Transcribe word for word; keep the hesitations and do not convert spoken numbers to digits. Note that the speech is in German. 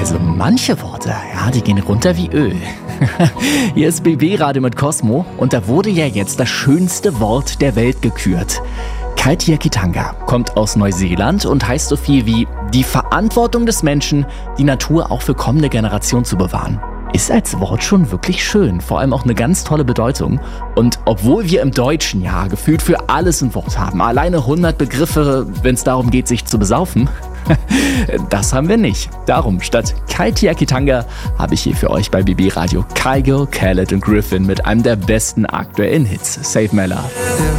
Also manche Worte, ja, die gehen runter wie Öl. Hier ist B B-Radio mit Cosmo und da wurde ja jetzt das schönste Wort der Welt gekürt. Kaitiakitanga kommt aus Neuseeland und heißt so viel wie die Verantwortung des Menschen, die Natur auch für kommende Generationen zu bewahren. Ist als Wort schon wirklich schön, vor allem auch eine ganz tolle Bedeutung. Und obwohl wir im Deutschen ja gefühlt für alles ein Wort haben, alleine hundert Begriffe, wenn es darum geht, sich zu besaufen, das haben wir nicht. Darum, statt Kaitiakitanga habe ich hier für euch bei B B Radio Kygo, Khaled und Griffin mit einem der besten aktuellen Hits. Save My Love.